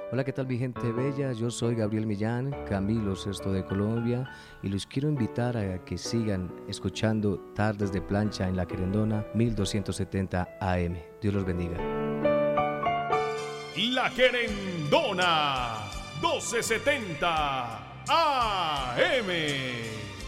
Hola, ¿qué tal mi gente bella? Yo soy Gabriel Millán, Camilo Sesto de Colombia, y los quiero invitar a que sigan escuchando Tardes de Plancha en La Querendona 1270 AM. Dios los bendiga. La Querendona 1270 AM.